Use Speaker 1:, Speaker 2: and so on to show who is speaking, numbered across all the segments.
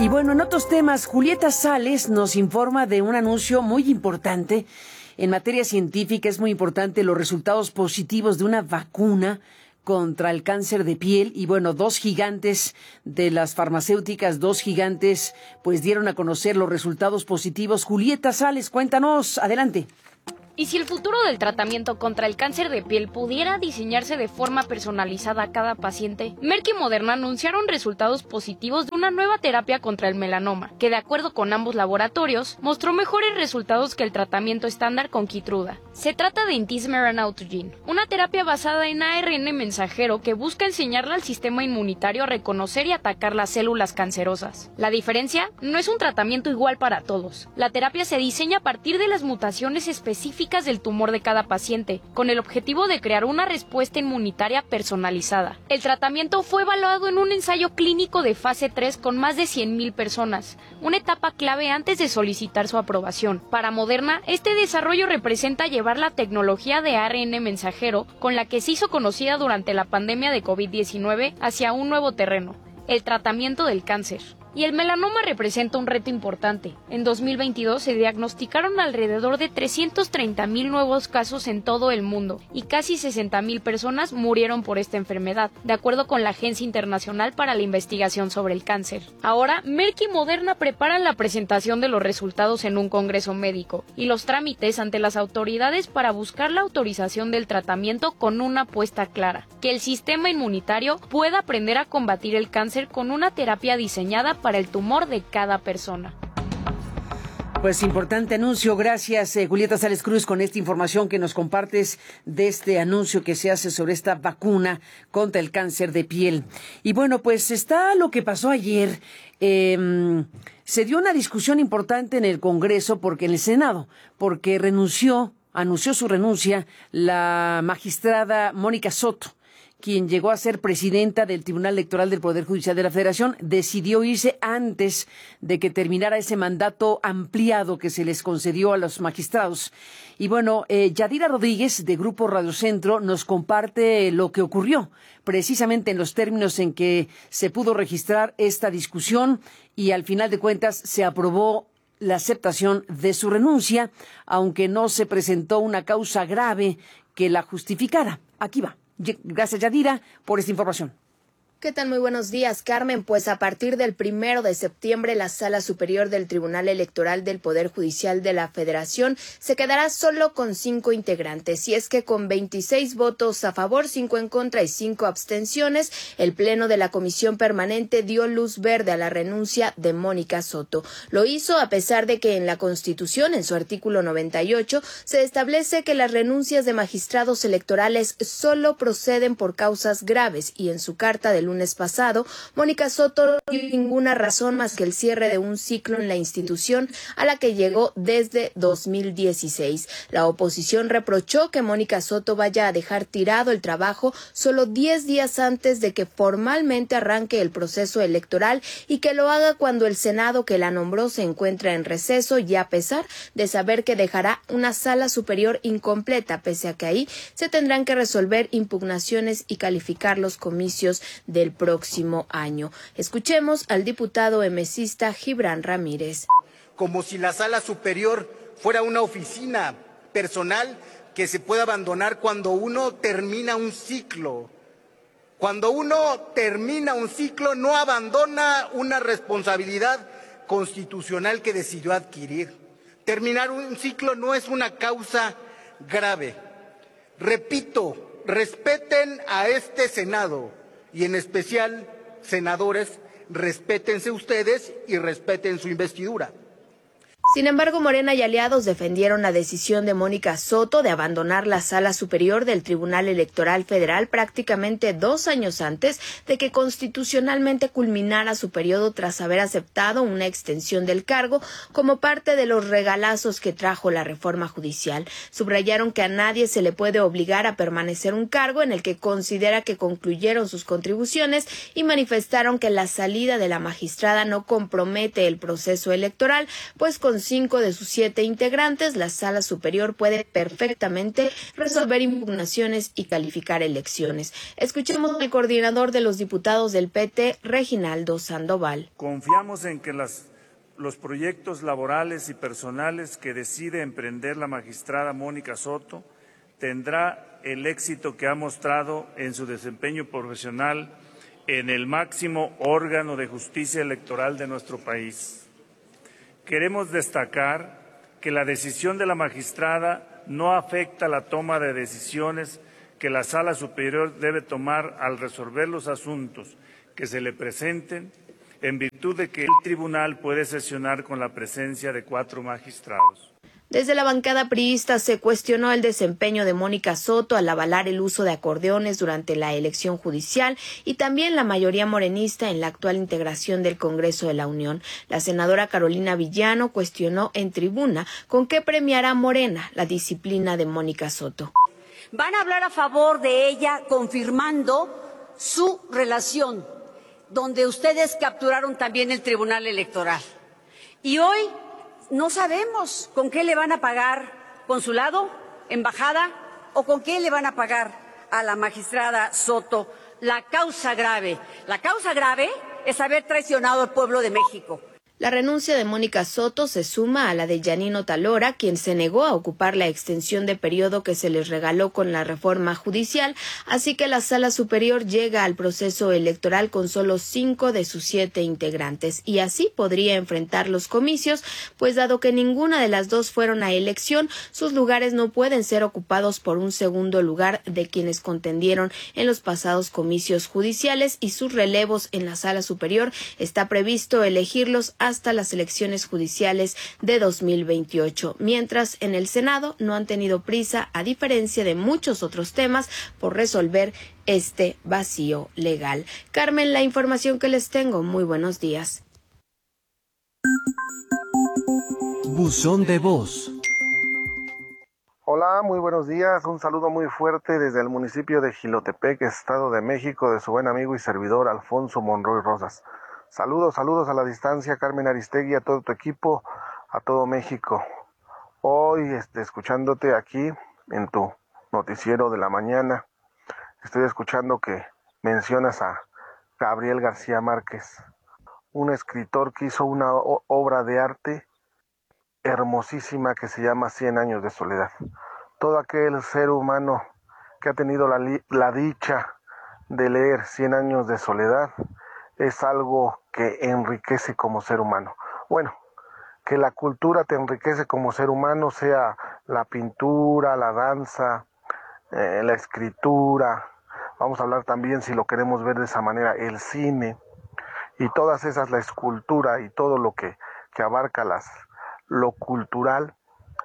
Speaker 1: Y bueno, en otros temas, Julieta Sales nos informa de un anuncio muy importante. En materia científica es muy importante los resultados positivos de una vacuna contra el cáncer de piel. Y bueno, dos gigantes de las farmacéuticas, pues dieron a conocer los resultados positivos. Julieta Sales, cuéntanos, adelante.
Speaker 2: Y si el futuro del tratamiento contra el cáncer de piel pudiera diseñarse de forma personalizada a cada paciente, Merck y Moderna anunciaron resultados positivos de una nueva terapia contra el melanoma, que de acuerdo con ambos laboratorios, mostró mejores resultados que el tratamiento estándar con Keytruda. Se trata de Intismeran Autogene, una terapia basada en ARN mensajero que busca enseñarle al sistema inmunitario a reconocer y atacar las células cancerosas. La diferencia no es un tratamiento igual para todos. La terapia se diseña a partir de las mutaciones específicas del tumor de cada paciente, con el objetivo de crear una respuesta inmunitaria personalizada. El tratamiento fue evaluado en un ensayo clínico de fase 3 con más de 100,000 personas, una etapa clave antes de solicitar su aprobación. Para Moderna, este desarrollo representa llevar la tecnología de ARN mensajero, con la que se hizo conocida durante la pandemia de COVID-19, hacia un nuevo terreno: el tratamiento del cáncer. Y el melanoma representa un reto importante. En 2022 se diagnosticaron alrededor de 330,000 nuevos casos en todo el mundo y casi 60,000 personas murieron por esta enfermedad, de acuerdo con la Agencia Internacional para la Investigación sobre el Cáncer. Ahora, Merck y Moderna preparan la presentación de los resultados en un congreso médico y los trámites ante las autoridades para buscar la autorización del tratamiento con una apuesta clara: que el sistema inmunitario pueda aprender a combatir el cáncer con una terapia diseñada para el tumor de cada persona.
Speaker 1: Pues importante anuncio. Gracias, Julieta Sales Cruz, con esta información que nos compartes de este anuncio que se hace sobre esta vacuna contra el cáncer de piel. Y bueno, pues está lo que pasó ayer. Se dio una discusión importante en el Congreso, en el Senado, porque anunció su renuncia la magistrada Mónica Soto, quien llegó a ser presidenta del Tribunal Electoral del Poder Judicial de la Federación. Decidió irse antes de que terminara ese mandato ampliado que se les concedió a los magistrados. Y bueno, Yadira Rodríguez, de Grupo Radio Centro, nos comparte lo que ocurrió, precisamente en los términos en que se pudo registrar esta discusión, y al final de cuentas se aprobó la aceptación de su renuncia, aunque no se presentó una causa grave que la justificara. Aquí va. Gracias, Yadira, por esta información.
Speaker 3: ¿Qué tal? Muy buenos días, Carmen. Pues a partir del 1 de septiembre, la Sala Superior del Tribunal Electoral del Poder Judicial de la Federación se quedará solo con 5 integrantes. Y es que con 26 votos a favor, 5 en contra y 5 abstenciones, el Pleno de la Comisión Permanente dio luz verde a la renuncia de Mónica Soto. Lo hizo a pesar de que en la Constitución, en su artículo 98, se establece que las renuncias de magistrados electorales solo proceden por causas graves, y en su carta del lunes pasado, Mónica Soto no dio ninguna razón más que el cierre de un ciclo en la institución a la que llegó desde 2016. La oposición reprochó que Mónica Soto vaya a dejar tirado el trabajo solo 10 días antes de que formalmente arranque el proceso electoral, y que lo haga cuando el Senado que la nombró se encuentra en receso, y a pesar de saber que dejará una sala superior incompleta, pese a que ahí se tendrán que resolver impugnaciones y calificar los comicios del próximo año. Escuchemos al diputado emesista Gibran Ramírez.
Speaker 4: Como si la sala superior fuera una oficina personal que se puede abandonar cuando uno termina un ciclo. Cuando uno termina un ciclo, no abandona una responsabilidad constitucional que decidió adquirir. Terminar un ciclo no es una causa grave. Repito, respeten a este Senado. Y en especial, senadores, respétense ustedes y respeten su investidura.
Speaker 3: Sin embargo, Morena y aliados defendieron la decisión de Mónica Soto de abandonar la Sala Superior del Tribunal Electoral Federal prácticamente 2 años antes de que constitucionalmente culminara su periodo, tras haber aceptado una extensión del cargo como parte de los regalazos que trajo la reforma judicial. Subrayaron que a nadie se le puede obligar a permanecer un cargo en el que considera que concluyeron sus contribuciones, y manifestaron que la salida de la magistrada no compromete el proceso electoral, pues considera 5 de sus 7 integrantes, la Sala Superior puede perfectamente resolver impugnaciones y calificar elecciones. Escuchemos al coordinador de los diputados del PT, Reginaldo Sandoval.
Speaker 5: Confiamos en que los proyectos laborales y personales que decide emprender la magistrada Mónica Soto tendrá el éxito que ha mostrado en su desempeño profesional en el máximo órgano de justicia electoral de nuestro país. Queremos destacar que la decisión de la magistrada no afecta la toma de decisiones que la Sala Superior debe tomar al resolver los asuntos que se le presenten, en virtud de que el tribunal puede sesionar con la presencia de 4 magistrados.
Speaker 3: Desde la bancada priista se cuestionó el desempeño de Mónica Soto al avalar el uso de acordeones durante la elección judicial y también la mayoría morenista en la actual integración del Congreso de la Unión. La senadora Carolina Villano cuestionó en tribuna con qué premiará Morena la disciplina de Mónica Soto.
Speaker 6: Van a hablar a favor de ella confirmando su relación, donde ustedes capturaron también el Tribunal Electoral. Y hoy no sabemos con qué le van a pagar, consulado, embajada, o con qué le van a pagar a la magistrada Soto la causa grave. La causa grave es haber traicionado al pueblo de México.
Speaker 3: La renuncia de Mónica Soto se suma a la de Yanino Talora, quien se negó a ocupar la extensión de periodo que se les regaló con la reforma judicial, así que la Sala Superior llega al proceso electoral con solo 5 de sus 7 integrantes, y así podría enfrentar los comicios, pues dado que ninguna de las dos fueron a elección, sus lugares no pueden ser ocupados por un segundo lugar de quienes contendieron en los pasados comicios judiciales, y sus relevos en la Sala Superior está previsto elegirlos hasta las elecciones judiciales de 2028, mientras en el Senado no han tenido prisa, a diferencia de muchos otros temas, por resolver este vacío legal. Carmen, la información que les tengo. Muy buenos días.
Speaker 7: Buzón de voz.
Speaker 8: Hola, muy buenos días. Un saludo muy fuerte desde el municipio de Jilotepec, Estado de México, de su buen amigo y servidor Alfonso Monroy Rosas. Saludos a la distancia, Carmen Aristegui, a todo tu equipo, a todo México. Hoy, escuchándote aquí en tu noticiero de la mañana, estoy escuchando que mencionas a Gabriel García Márquez, un escritor que hizo una obra de arte hermosísima que se llama 100 años de soledad. Todo aquel ser humano que ha tenido la dicha de leer 100 años de soledad es algo que enriquece como ser humano. Bueno, que la cultura te enriquece como ser humano, sea la pintura, la danza, la escritura, vamos a hablar también, si lo queremos ver de esa manera, el cine, y todas esas, la escultura y todo lo que abarca lo cultural,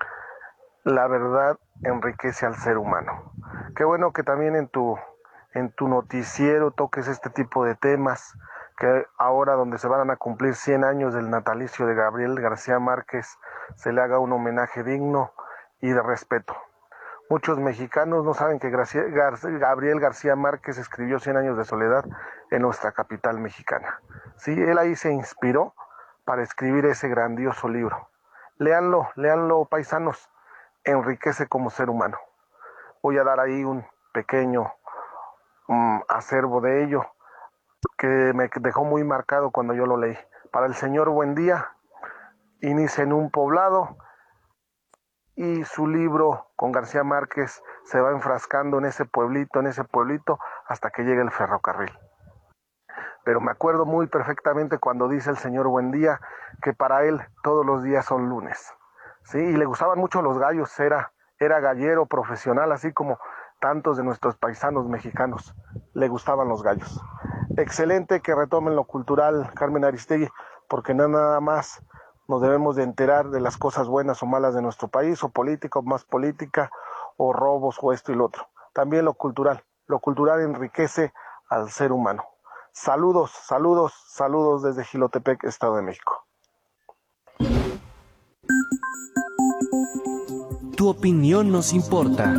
Speaker 8: la verdad enriquece al ser humano. Qué bueno que también en tu noticiero toques este tipo de temas, que ahora donde se van a cumplir 100 años del natalicio de Gabriel García Márquez, se le haga un homenaje digno y de respeto. Muchos mexicanos no saben que Gabriel García Márquez escribió 100 años de soledad en nuestra capital mexicana. Sí, él ahí se inspiró para escribir ese grandioso libro. Léanlo, paisanos, enriquece como ser humano. Voy a dar ahí un pequeño acervo de ello, que me dejó muy marcado cuando yo lo leí. Para el señor Buendía, inicia en un poblado y su libro con García Márquez se va enfrascando en ese pueblito, hasta que llega el ferrocarril. Pero me acuerdo muy perfectamente cuando dice el señor Buendía que para él todos los días son lunes. Sí, y le gustaban mucho los gallos, era gallero profesional, así como tantos de nuestros paisanos mexicanos, le gustaban los gallos. Excelente que retomen lo cultural, Carmen Aristegui, porque no nada más nos debemos de enterar de las cosas buenas o malas de nuestro país, o política o más política, o robos o esto y lo otro. También lo cultural enriquece al ser humano. Saludos desde Jilotepec, Estado de México.
Speaker 7: Tu opinión nos importa.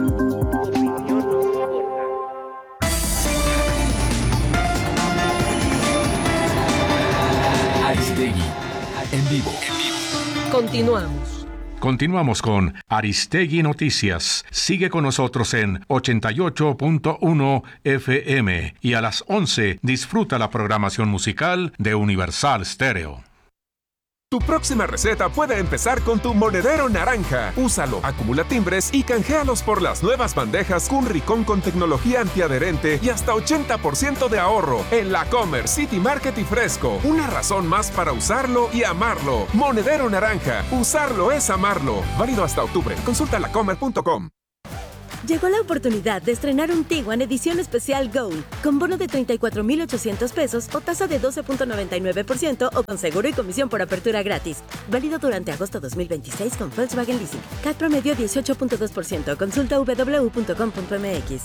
Speaker 7: Aristegui, en vivo.
Speaker 9: Continuamos.
Speaker 10: Continuamos con Aristegui Noticias. Sigue con nosotros en 88.1 FM y a las 11 disfruta la programación musical de Universal Stereo.
Speaker 11: Tu próxima receta puede empezar con tu monedero naranja. Úsalo, acumula timbres y canjealos por las nuevas bandejas Cunricón con tecnología antiadherente y hasta 80% de ahorro en La Comer, City Market y Fresco. Una razón más para usarlo y amarlo. Monedero naranja. Usarlo es amarlo. Válido hasta octubre. Consulta lacomer.com.
Speaker 12: Llegó la oportunidad de estrenar un Tiguan edición especial Gold, con bono de 34,800 pesos o tasa de 12.99% o con seguro y comisión por apertura gratis. Válido durante agosto 2026 con Volkswagen Leasing. CAT promedio 18.2%. Consulta www.com.mx.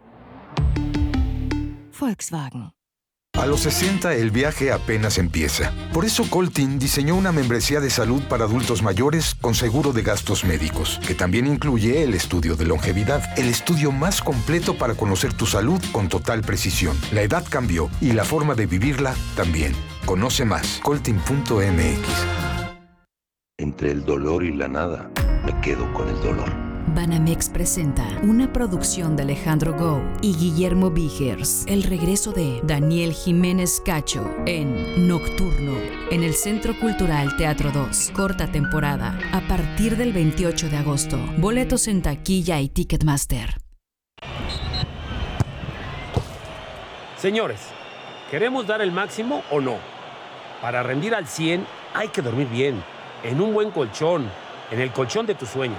Speaker 13: Volkswagen. A los 60 el viaje apenas empieza. Por eso Coltin diseñó una membresía de salud para adultos mayores con seguro de gastos médicos, que también incluye el estudio de longevidad, el estudio más completo para conocer tu salud con total precisión. La edad cambió y la forma de vivirla también. Conoce más, coltin.mx.
Speaker 14: Entre el dolor y la nada, me quedo con el dolor.
Speaker 15: Banamex presenta una producción de Alejandro Gou y Guillermo Vigers, el regreso de Daniel Jiménez Cacho en Nocturno, en el Centro Cultural Teatro 2, corta temporada, a partir del 28 de agosto. Boletos en taquilla y Ticketmaster.
Speaker 16: Señores, ¿queremos dar el máximo o no? Para rendir al 100 hay que dormir bien, en un buen colchón, en el colchón de tus sueños.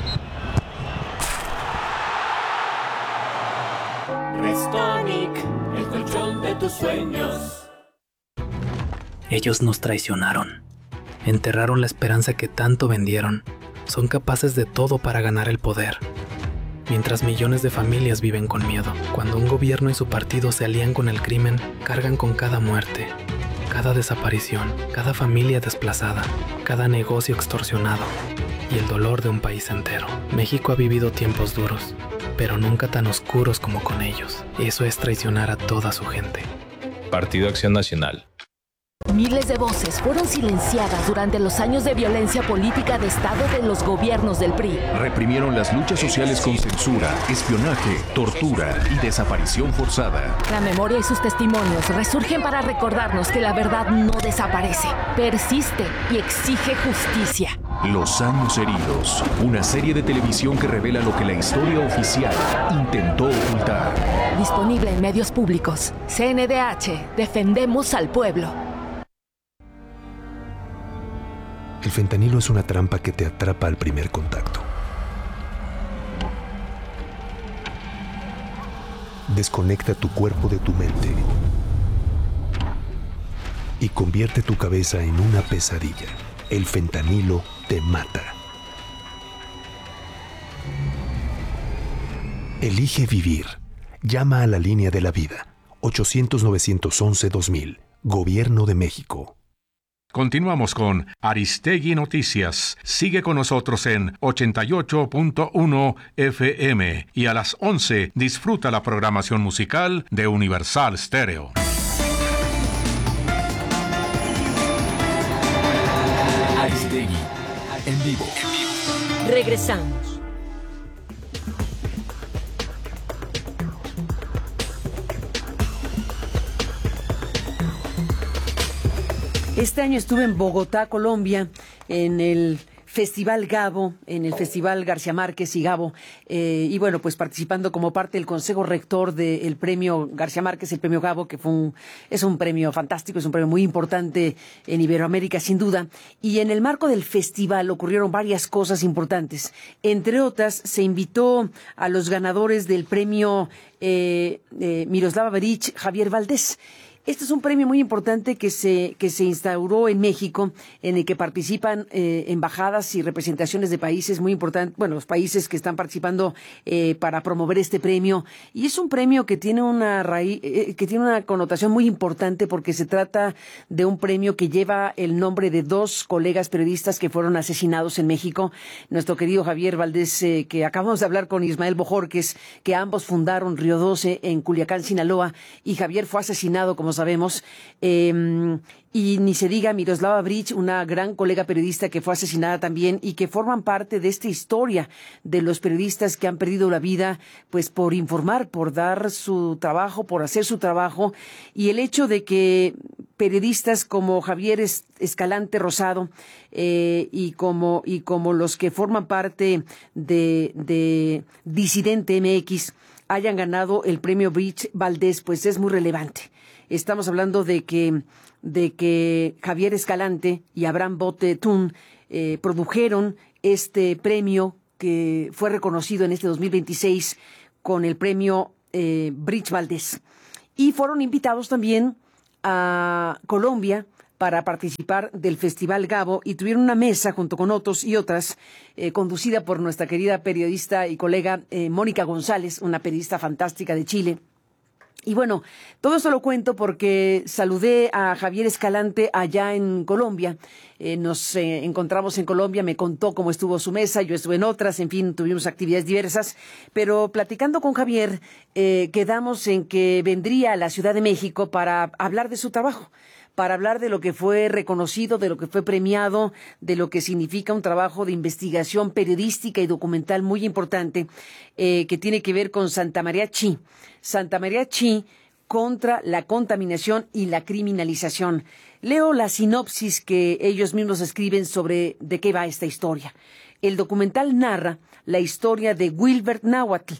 Speaker 17: Restonic, el colchón de tus sueños.
Speaker 18: Ellos nos traicionaron. Enterraron la esperanza que tanto vendieron. Son capaces de todo para ganar el poder. Mientras millones de familias viven con miedo. Cuando un gobierno y su partido se alían con el crimen, cargan con cada muerte, cada desaparición, cada familia desplazada, cada negocio extorsionado y el dolor de un país entero. México ha vivido tiempos duros, pero nunca tan oscuros como con ellos. Eso es traicionar a toda su gente.
Speaker 19: Partido Acción Nacional.
Speaker 20: Miles de voces fueron silenciadas durante los años de violencia política de Estado de los gobiernos del PRI.
Speaker 21: Reprimieron las luchas sociales con censura, espionaje, tortura y desaparición forzada.
Speaker 20: La memoria y sus testimonios resurgen para recordarnos que la verdad no desaparece, persiste y exige justicia.
Speaker 21: Los años heridos, una serie de televisión que revela lo que la historia oficial intentó ocultar.
Speaker 20: Disponible en medios públicos. CNDH, defendemos al pueblo.
Speaker 22: El fentanilo es una trampa que te atrapa al primer contacto. Desconecta tu cuerpo de tu mente y convierte tu cabeza en una pesadilla. El fentanilo te mata. Elige vivir. Llama a la línea de la vida. 800-911-2000. Gobierno de México.
Speaker 10: Continuamos con Aristegui Noticias. Sigue con nosotros en 88.1 FM y a las 11 disfruta la programación musical de Universal Stereo.
Speaker 9: Aristegui, en vivo.
Speaker 12: Regresamos.
Speaker 1: Este año estuve en Bogotá, Colombia, en el Festival Gabo, en el Festival García Márquez y Gabo, y bueno, pues participando como parte del Consejo Rector del Premio García Márquez, el Premio Gabo, que es un premio fantástico, es un premio muy importante en Iberoamérica, sin duda. Y en el marco del festival ocurrieron varias cosas importantes. Entre otras, se invitó a los ganadores del premio Miroslava Berich, Javier Valdés. Este es un premio muy importante que se instauró en México, en el que participan embajadas y representaciones de países muy importantes, bueno, los países que están participando para promover este premio. Y es un premio que tiene una connotación muy importante porque se trata de un premio que lleva el nombre de dos colegas periodistas que fueron asesinados en México. Nuestro querido Javier Valdés, que acabamos de hablar con Ismael Bojorquez, que ambos fundaron Río 12 en Culiacán, Sinaloa, y Javier fue asesinado, como como sabemos. Y ni se diga Miroslava Breach, una gran colega periodista que fue asesinada también y que forman parte de esta historia de los periodistas que han perdido la vida pues por informar, por dar su trabajo, por hacer su trabajo. Y el hecho de que periodistas como Javier Escalante Rosado y como los que forman parte de Disidente MX hayan ganado el premio Breach Valdés, pues es muy relevante. Estamos hablando de que Javier Escalante y Abraham Bote-Tun produjeron este premio que fue reconocido en este 2026 con el premio Breach Valdés. Y fueron invitados también a Colombia para participar del Festival Gabo y tuvieron una mesa junto con otros y otras conducida por nuestra querida periodista y colega Mónica González, una periodista fantástica de Chile. Y bueno, todo esto lo cuento porque saludé a Javier Escalante allá en Colombia. Nos encontramos en Colombia, me contó cómo estuvo su mesa, yo estuve en otras, en fin, tuvimos actividades diversas. Pero platicando con Javier, quedamos en que vendría a la Ciudad de México para hablar de su trabajo, para hablar de lo que fue reconocido, de lo que fue premiado, de lo que significa un trabajo de investigación periodística y documental muy importante que tiene que ver con Santa María Chi. Santa María Chi contra la contaminación y la criminalización. Leo la sinopsis que ellos mismos escriben sobre de qué va esta historia. El documental narra la historia de Wilbert Náhuatl,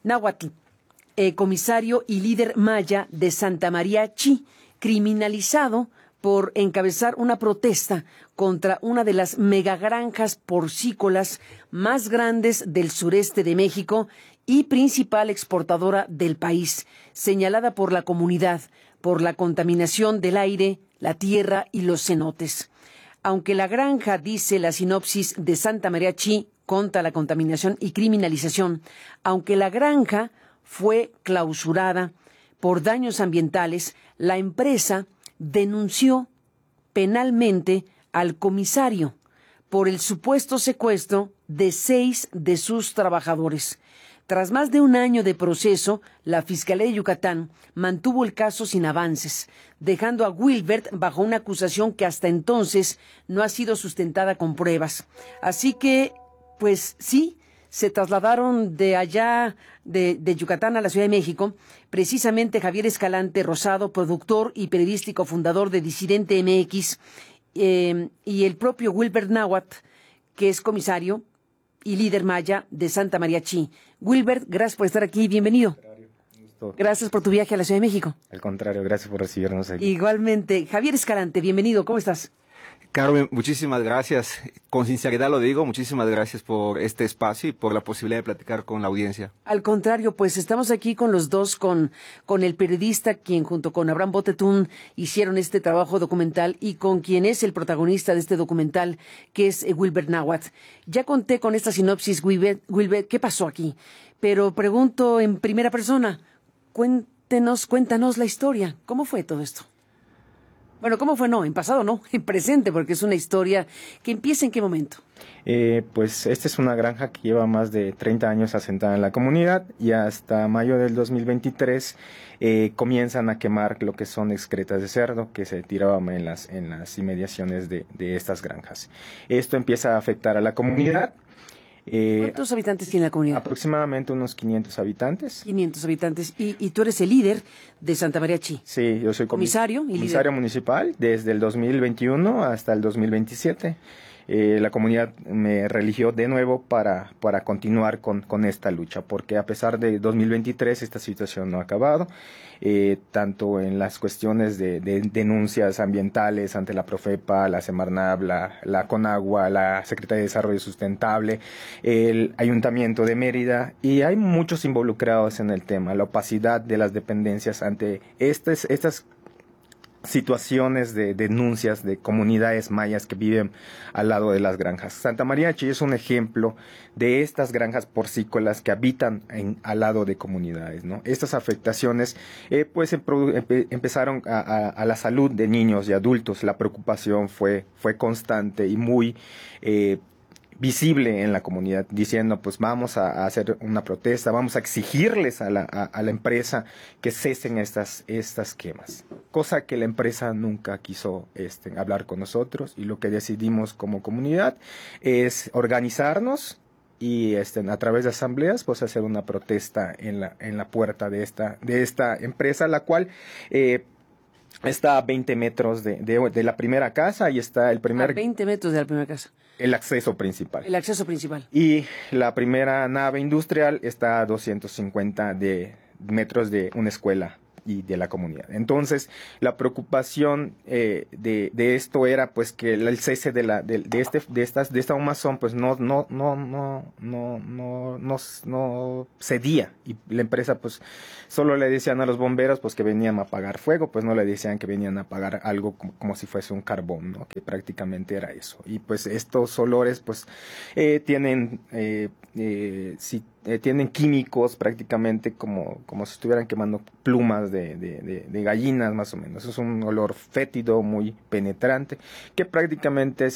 Speaker 1: comisario y líder maya de Santa María Chi, criminalizado por encabezar una protesta contra una de las megagranjas porcícolas más grandes del sureste de México y principal exportadora del país, señalada por la comunidad por la contaminación del aire, la tierra y los cenotes. Aunque la granja, dice la sinopsis de Santa María Chi, contra la contaminación y criminalización, aunque la granja fue clausurada por daños ambientales, la empresa denunció penalmente al comisario por el supuesto secuestro de 6 de sus trabajadores. Tras más de un año de proceso, la Fiscalía de Yucatán mantuvo el caso sin avances, dejando a Wilbert bajo una acusación que hasta entonces no ha sido sustentada con pruebas. Así que, pues sí, se trasladaron de allá, de Yucatán a la Ciudad de México, precisamente Javier Escalante Rosado, productor y periodístico fundador de Disidente MX, y el propio Wilbert Náhuatl, que es comisario y líder maya de Santa María Chi. Wilbert, gracias por estar aquí, bienvenido. Gracias por tu viaje a la Ciudad de México.
Speaker 2: Al contrario, gracias por recibirnos aquí.
Speaker 1: Igualmente. Javier Escalante, bienvenido, ¿cómo estás?
Speaker 2: Carmen, muchísimas gracias. Con sinceridad lo digo, muchísimas gracias por este espacio y por la posibilidad de platicar con la audiencia.
Speaker 1: Al contrario, pues estamos aquí con los dos, con el periodista quien junto con Abraham Bote-Tun hicieron este trabajo documental y con quien es el protagonista de este documental, que es Wilbert Náhuatl. Ya conté con esta sinopsis, Wilbert, ¿qué pasó aquí? Pero pregunto en primera persona, cuéntanos la historia. ¿Cómo fue todo esto? Bueno, ¿cómo fue? No, en pasado no, en presente, porque es una historia que empieza ¿en qué momento?
Speaker 2: Pues esta es una granja que lleva más de 30 años asentada en la comunidad y hasta mayo del 2023 comienzan a quemar lo que son excretas de cerdo que se tiraban en las inmediaciones de estas granjas. Esto empieza a afectar a la comunidad.
Speaker 1: ¿Cuántos habitantes tiene la comunidad?
Speaker 2: Aproximadamente unos 500 habitantes.
Speaker 1: 500 habitantes. ¿Y tú eres el líder de Santa María Chi?
Speaker 2: Sí, yo soy comisario municipal desde el 2021 hasta el 2027. La comunidad me religió de nuevo para continuar con esta lucha, porque a pesar de 2023 esta situación no ha acabado, tanto en las cuestiones de denuncias ambientales ante la Profepa, la Semarnat, la Conagua, la Secretaría de Desarrollo Sustentable, el Ayuntamiento de Mérida, y hay muchos involucrados en el tema, la opacidad de las dependencias ante estas situaciones de denuncias de comunidades mayas que viven al lado de las granjas. Santa María Chi es un ejemplo de estas granjas porcícolas que habitan al lado de comunidades, ¿no? Estas afectaciones pues empezaron a la salud de niños y adultos. La preocupación fue constante y muy visible en la comunidad, diciendo pues vamos a hacer una protesta, vamos a exigirles a la empresa que cesen estas quemas, cosa que la empresa nunca quiso hablar con nosotros, y lo que decidimos como comunidad es organizarnos y a través de asambleas pues hacer una protesta en la puerta de esta empresa, la cual está a 20 metros de la primera casa, y está el primer...
Speaker 1: A 20 metros de la primera casa.
Speaker 2: El acceso principal.
Speaker 1: El acceso principal.
Speaker 2: Y la primera nave industrial está a 250 metros de una escuela y de la comunidad. Entonces, la preocupación de esto era pues que el cese de esta humazón pues no cedía, y la empresa pues solo le decían a los bomberos pues que venían a apagar fuego, pues no le decían que venían a apagar algo como si fuese un carbón, ¿no? Que prácticamente era eso. Y pues estos olores pues tienen químicos prácticamente como si estuvieran quemando plumas de gallinas, más o menos. Es un olor fétido muy penetrante que prácticamente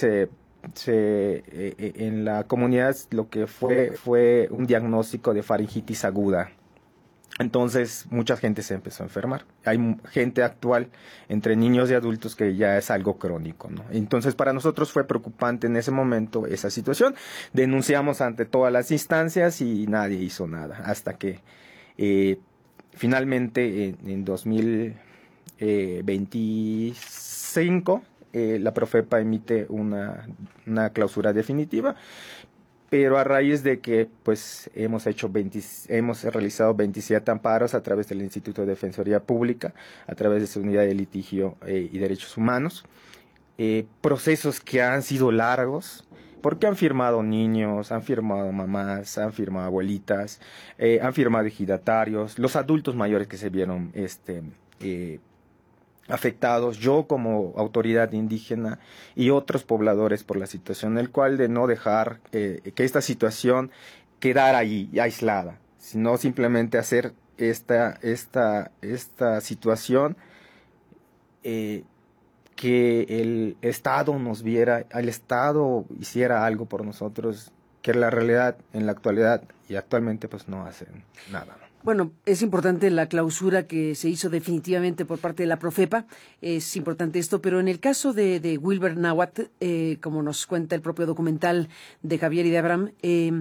Speaker 2: en la comunidad lo que fue un diagnóstico de faringitis aguda. Entonces mucha gente se empezó a enfermar. Hay gente actual, entre niños y adultos, que ya es algo crónico, ¿no? Entonces para nosotros fue preocupante en ese momento esa situación. Denunciamos ante todas las instancias y nadie hizo nada, hasta que finalmente en 2025 la Profepa emite una clausura definitiva. Pero a raíz de que pues hemos realizado 27 amparos a través del Instituto de Defensoría Pública, a través de su unidad de litigio y derechos humanos, procesos que han sido largos, porque han firmado niños, han firmado mamás, han firmado abuelitas, han firmado ejidatarios, los adultos mayores que se vieron afectados, yo como autoridad indígena y otros pobladores por la situación, el cual de no dejar que esta situación quedara ahí aislada, sino simplemente hacer esta situación que el Estado nos viera, el Estado hiciera algo por nosotros, que la realidad en la actualidad y actualmente pues no hacen nada.
Speaker 1: Bueno, es importante la clausura que se hizo definitivamente por parte de la Profepa, es importante esto, pero en el caso de Wilber Náhuatl, como nos cuenta el propio documental de Javier y de Abraham,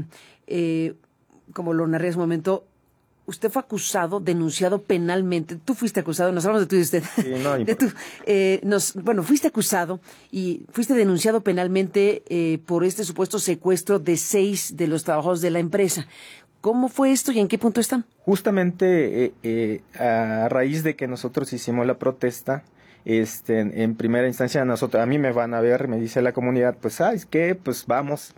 Speaker 1: como lo narré hace un momento, usted fue acusado, denunciado penalmente. Tú fuiste acusado, nos hablamos de tú y usted. Sí, no, fuiste acusado y fuiste denunciado penalmente por este supuesto secuestro de 6 de los trabajadores de la empresa. ¿Cómo fue esto y en qué punto están?
Speaker 2: Justamente a raíz de que nosotros hicimos la protesta, en primera instancia a mí me van a ver, me dice la comunidad, pues ¿sabes qué? Pues vamos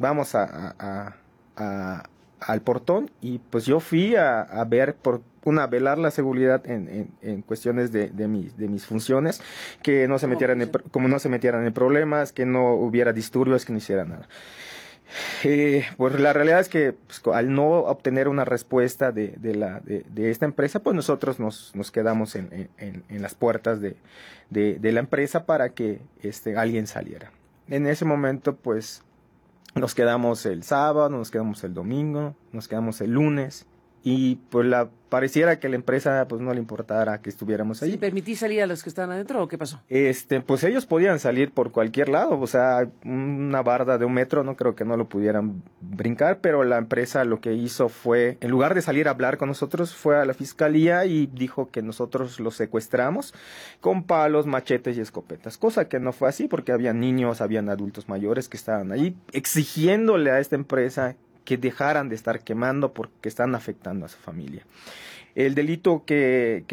Speaker 2: al portón, y pues yo fui a ver velar la seguridad en cuestiones de mis funciones, que no se metieran en problemas, que no hubiera disturbios, que no hiciera nada. Pues la realidad es que pues, al no obtener una respuesta de esta empresa, pues nosotros nos quedamos en las puertas de la empresa para que alguien saliera. En ese momento pues nos quedamos el sábado, nos quedamos el domingo, nos quedamos el lunes, y pues pareciera que la empresa pues no le importara que estuviéramos ahí.
Speaker 1: ¿Sí permití salir a los que estaban adentro o qué pasó?
Speaker 2: Pues ellos podían salir por cualquier lado, o sea, una barda de 1 metro no creo que no lo pudieran brincar, pero la empresa lo que hizo fue, en lugar de salir a hablar con nosotros, fue a la fiscalía y dijo que nosotros los secuestramos con palos, machetes y escopetas, cosa que no fue así, porque había niños, habían adultos mayores que estaban ahí exigiéndole a esta empresa que dejaran de estar quemando porque están afectando a su familia. El delito que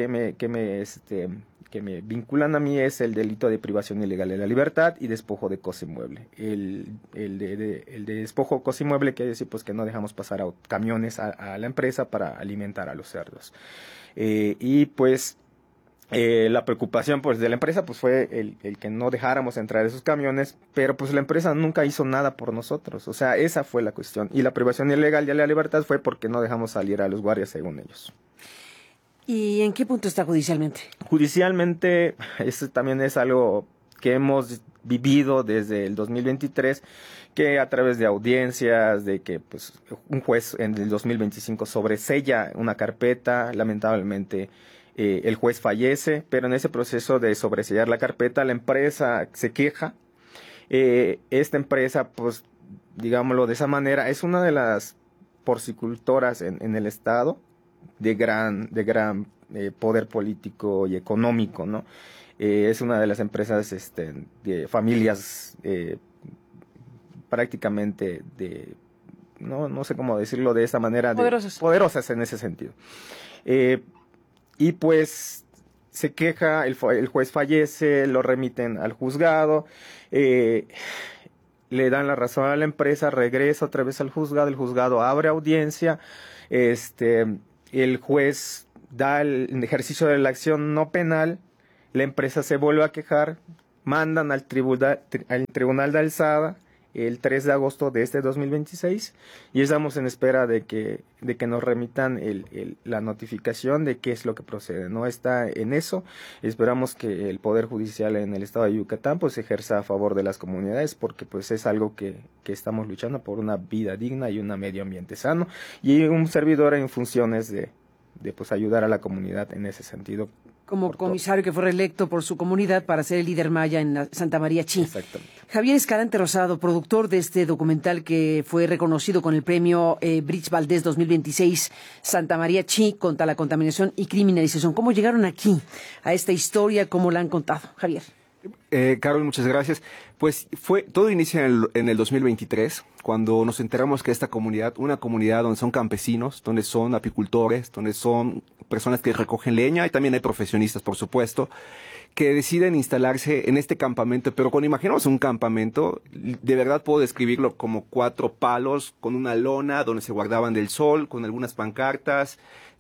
Speaker 2: me vinculan a mí es el delito de privación ilegal de la libertad y despojo de cosa inmueble. El de despojo de cosa inmueble quiere decir pues que no dejamos pasar camiones a la empresa para alimentar a los cerdos. Y pues la preocupación pues de la empresa pues fue el que no dejáramos entrar esos camiones, pero pues la empresa nunca hizo nada por nosotros, o sea, esa fue la cuestión. Y la privación ilegal de la libertad fue porque no dejamos salir a los guardias según ellos.
Speaker 1: ¿Y en qué punto está judicialmente?
Speaker 2: Judicialmente, eso también es algo que hemos vivido desde el 2023, que a través de audiencias, de que pues un juez en el 2025 sobresella una carpeta, lamentablemente el juez fallece, pero en ese proceso de sobresellar la carpeta, la empresa se queja. Esta empresa, pues, digámoslo de esa manera, es una de las porcicultoras en el estado de gran poder político y económico, ¿no? Es una de las empresas de familias prácticamente no sé cómo decirlo de esta manera, poderosas en ese sentido. Y pues se queja, el juez fallece, lo remiten al juzgado, le dan la razón a la empresa, regresa otra vez al juzgado, el juzgado abre audiencia, el juez da el ejercicio de la acción no penal, la empresa se vuelve a quejar, mandan al tribunal de alzada el 3 de agosto de este 2026 y estamos en espera de que nos remitan la notificación de qué es lo que procede. No está en eso, esperamos que el Poder Judicial en el estado de Yucatán pues ejerza a favor de las comunidades, porque pues es algo que estamos luchando por una vida digna y un medio ambiente sano, y un servidor en funciones de pues ayudar a la comunidad en ese sentido.
Speaker 1: Como comisario que fue reelecto por su comunidad para ser el líder maya en Santa María Chi.
Speaker 2: Exactamente.
Speaker 1: Javier Escalante Rosado, productor de este documental que fue reconocido con el premio Brits Valdés 2026, Santa María Chi, contra la contaminación y criminalización. ¿Cómo llegaron aquí a esta historia? ¿Cómo la han contado? Javier.
Speaker 4: Carol, muchas gracias. Pues todo inicia en el 2023, cuando nos enteramos que esta comunidad, una comunidad donde son campesinos, donde son apicultores, donde son personas que recogen leña, y también hay profesionistas, por supuesto, que deciden instalarse en este campamento. Pero cuando imaginamos un campamento, de verdad puedo describirlo como 4 palos con una lona donde se guardaban del sol, con algunas pancartas,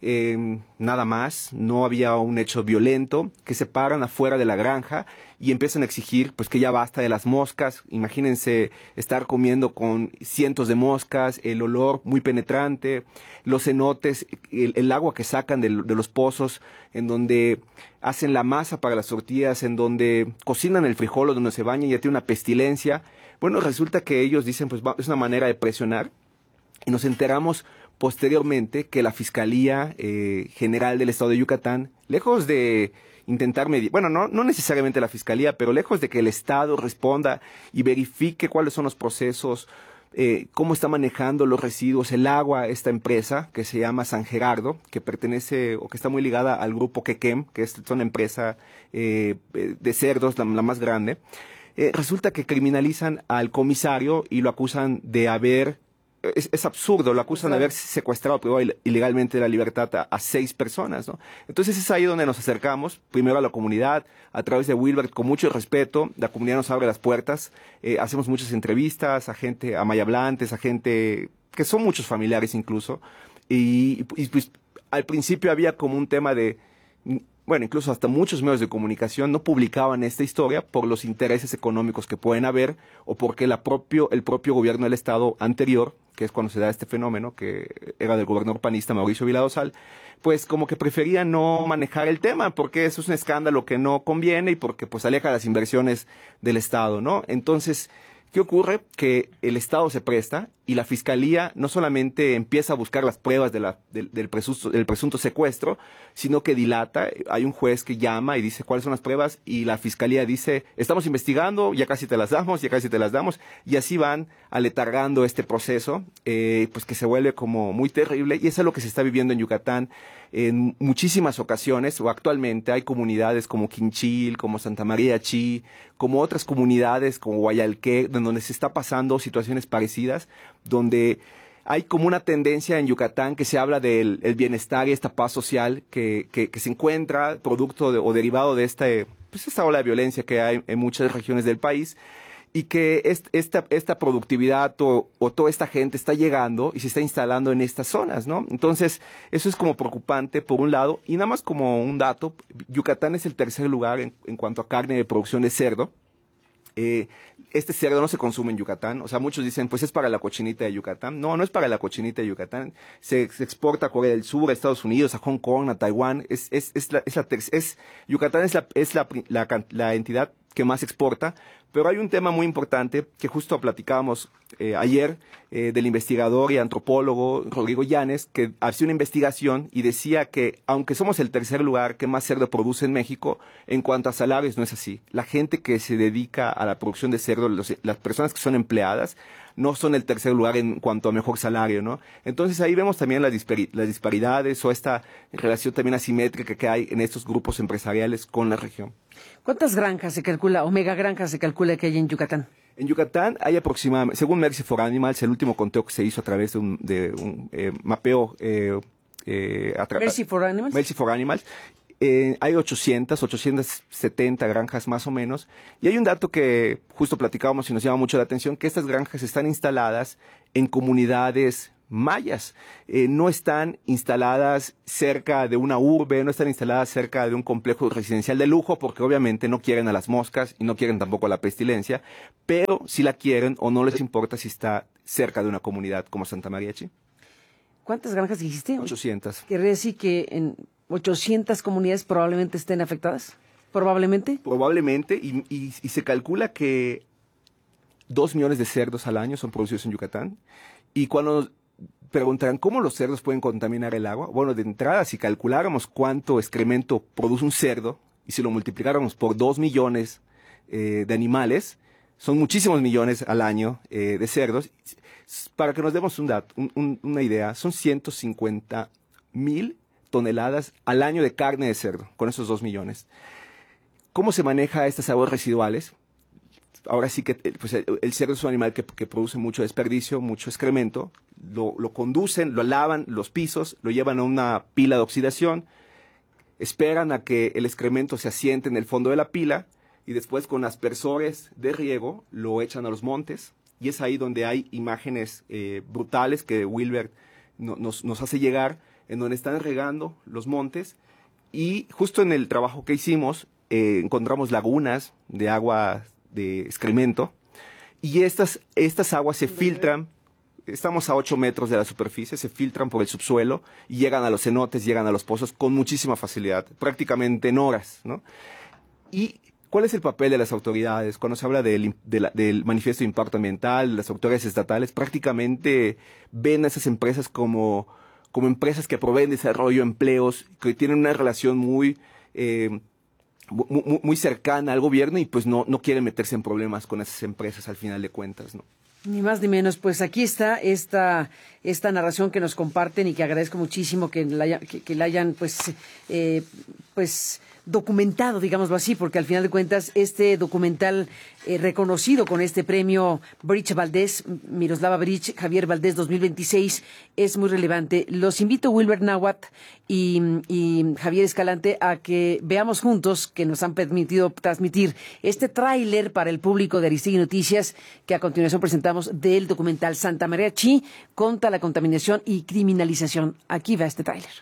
Speaker 4: nada más. No había un hecho violento, que se paran afuera de la granja y empiezan a exigir pues que ya basta de las moscas. Imagínense estar comiendo con cientos de moscas, el olor muy penetrante, los cenotes, el agua que sacan de los pozos, en donde hacen la masa para las tortillas, en donde cocinan el frijol o donde se bañan, ya tiene una pestilencia. Bueno, resulta que ellos dicen pues es una manera de presionar, y nos enteramos posteriormente que la Fiscalía General del Estado de Yucatán, lejos de intentar medir, bueno, no necesariamente la Fiscalía, pero lejos de que el Estado responda y verifique cuáles son los procesos, cómo está manejando los residuos, el agua, esta empresa que se llama San Gerardo, que pertenece o que está muy ligada al grupo Quequem, que es una empresa de cerdos, la más grande. Resulta que criminalizan al comisario y lo acusan de haber... Es absurdo, lo acusan de haber secuestrado privado ilegalmente la libertad a 6 personas, ¿no? Entonces es ahí donde nos acercamos, primero a la comunidad, a través de Wilbert, con mucho respeto. La comunidad nos abre las puertas, hacemos muchas entrevistas a gente, a mayablantes, a gente que son muchos familiares incluso, y pues al principio había como un tema de... Bueno, incluso hasta muchos medios de comunicación no publicaban esta historia por los intereses económicos que pueden haber, o porque el propio gobierno del Estado anterior, que es cuando se da este fenómeno, que era del gobernador panista Mauricio Villadosal, pues como que prefería no manejar el tema, porque eso es un escándalo que no conviene y porque pues aleja las inversiones del Estado, ¿no? Entonces, ¿qué ocurre? Que el Estado se presta y la Fiscalía no solamente empieza a buscar las pruebas del presunto secuestro, sino que dilata. Hay un juez que llama y dice cuáles son las pruebas, y la Fiscalía dice, estamos investigando, ya casi te las damos, y así van aletargando este proceso, pues que se vuelve como muy terrible, y eso es lo que se está viviendo en Yucatán. En muchísimas ocasiones, o actualmente, hay comunidades como Quinchil, como Santa María Chi, como otras comunidades como Guayalqué, donde se está pasando situaciones parecidas, donde hay como una tendencia en Yucatán que se habla del bienestar y esta paz social que se encuentra producto o derivado de esta ola de violencia que hay en muchas regiones del país, y que esta productividad o toda esta gente está llegando y se está instalando en estas zonas, ¿no? Entonces, eso es como preocupante por un lado, y nada más como un dato, Yucatán es el tercer lugar en cuanto a carne de producción de cerdo. Este cerdo no se consume en Yucatán, o sea, muchos dicen, pues es para la cochinita de Yucatán. No es para la cochinita de Yucatán, se exporta a Corea del Sur, a Estados Unidos, a Hong Kong, a Taiwán. Yucatán es la entidad que más exporta. Pero hay un tema muy importante que justo platicábamos ayer del investigador y antropólogo Rodrigo Llanes, que hacía una investigación y decía que aunque somos el tercer lugar que más cerdo produce en México, en cuanto a salarios no es así. La gente que se dedica a la producción de cerdo, las personas que son empleadas, no son el tercer lugar en cuanto a mejor salario, ¿no? Entonces ahí vemos también las disparidades o esta relación también asimétrica que hay en estos grupos empresariales con la región.
Speaker 1: ¿Cuántas granjas se calcula, o megagranjas se calcula que hay en Yucatán?
Speaker 4: En Yucatán hay aproximadamente, según Mercy for Animals, el último conteo que se hizo a través de un mapeo.
Speaker 1: Mercy for Animals.
Speaker 4: Mercy for Animals. Hay 870 granjas más o menos. Y hay un dato que justo platicábamos y nos llama mucho la atención, que estas granjas están instaladas en comunidades mayas. No están instaladas cerca de una urbe, no están instaladas cerca de un complejo residencial de lujo, porque obviamente no quieren a las moscas y no quieren tampoco a la pestilencia, pero sí la quieren o no les importa si está cerca de una comunidad como Santa Mariachi.
Speaker 1: ¿Cuántas granjas dijiste?
Speaker 4: 800.
Speaker 1: ¿Quiere decir que en 800 comunidades probablemente estén afectadas? ¿Probablemente?
Speaker 4: Probablemente, y se calcula que 2 millones de cerdos al año son producidos en Yucatán. Y cuando preguntarán cómo los cerdos pueden contaminar el agua, bueno, de entrada, si calculáramos cuánto excremento produce un cerdo y si lo multiplicáramos por 2 millones de animales, son muchísimos millones al año de cerdos. Para que nos demos una idea, son 150,000 toneladas al año de carne de cerdo, con esos 2 millones. ¿Cómo se maneja estas aguas residuales? Ahora sí que pues el cerdo es un animal que produce mucho desperdicio, mucho excremento. Lo conducen, lo lavan los pisos, lo llevan a una pila de oxidación, esperan a que el excremento se asiente en el fondo de la pila y después con aspersores de riego lo echan a los montes. Y es ahí donde hay imágenes brutales que Wilber nos hace llegar, en donde están regando los montes. Y justo en el trabajo que hicimos encontramos lagunas de agua de excremento, y estas aguas se filtran, estamos a 8 metros de la superficie, se filtran por el subsuelo y llegan a los cenotes, llegan a los pozos con muchísima facilidad, prácticamente en horas, ¿no? ¿Y cuál es el papel de las autoridades? Cuando se habla del manifiesto de impacto ambiental, las autoridades estatales prácticamente ven a esas empresas como empresas que proveen desarrollo, empleos, que tienen una relación muy cercana al gobierno y pues no quieren meterse en problemas con esas empresas al final de cuentas, ¿no?
Speaker 1: Ni más ni menos, pues aquí está esta narración que nos comparten y que agradezco muchísimo que la hayan pues documentado, digámoslo así, porque al final de cuentas este documental reconocido con este premio Bridge Valdés, Miroslava Bridge, Javier Valdés 2026, es muy relevante. Los invito, Wilber Náhuatl y Javier Escalante, a que veamos juntos, que nos han permitido transmitir este tráiler para el público de Aristegui Noticias, que a continuación presentamos, del documental Santa Mariachi contra la contaminación y criminalización. Aquí va este tráiler.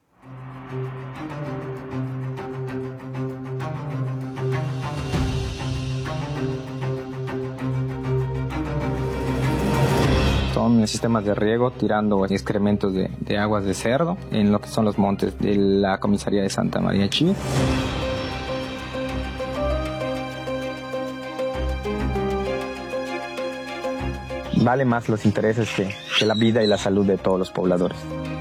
Speaker 5: Son sistemas de riego tirando excrementos de aguas de cerdo en lo que son los montes de la comisaría de Santa Mariachi. Vale más los intereses que la vida y la salud de todos los pobladores.